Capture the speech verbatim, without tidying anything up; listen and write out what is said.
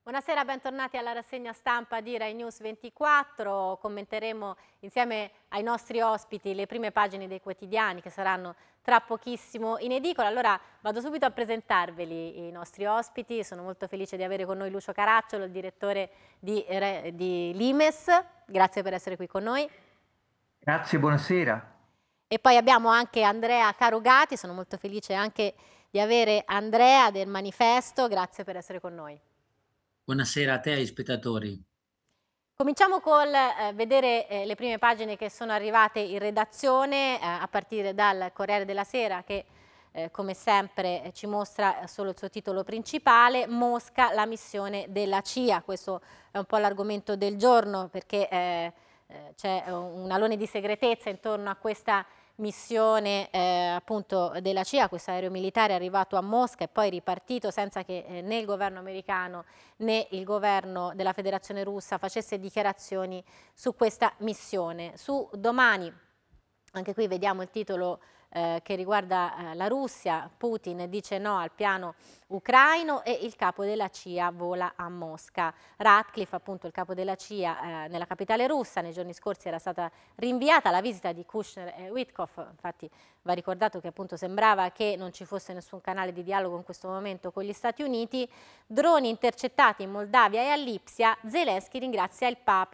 Buonasera, bentornati alla rassegna stampa di Rai News ventiquattro. Commenteremo insieme ai nostri ospiti le prime pagine dei quotidiani che saranno tra pochissimo in edicola. Allora vado subito a presentarveli i nostri ospiti. Sono molto felice di avere con noi Lucio Caracciolo, il direttore di, di Limes. Grazie per essere qui con noi. Grazie, buonasera. E poi abbiamo anche Andrea Carugati. Sono molto felice anche di avere Andrea del Manifesto. Grazie per essere con noi. Buonasera a te e agli spettatori. Cominciamo col eh, vedere eh, le prime pagine che sono arrivate in redazione, eh, a partire dal Corriere della Sera che eh, come sempre eh, ci mostra solo il suo titolo principale, Mosca, la missione della C I A. Questo è un po' l'argomento del giorno perché eh, eh, c'è un alone di segretezza intorno a questa missione eh, appunto della C I A, questo aereo militare è arrivato a Mosca e poi ripartito senza che eh, né il governo americano né il governo della Federazione Russa facesse dichiarazioni su questa missione. Su Domani, anche qui vediamo il titolo eh, che riguarda eh, la Russia, Putin dice no al piano ucraino e il capo della C I A vola a Mosca. Ratcliffe, appunto il capo della C I A eh, nella capitale russa, nei giorni scorsi era stata rinviata la visita di Kushner e Witkoff, infatti va ricordato che appunto sembrava che non ci fosse nessun canale di dialogo in questo momento con gli Stati Uniti. Droni intercettati in Moldavia e a Lipsia, Zelensky ringrazia il Papa